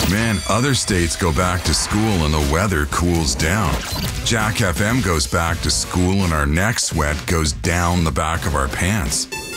Man, other states go back to school and the weather cools down. Jack FM goes back to school and our neck sweat goes down the back of our pants.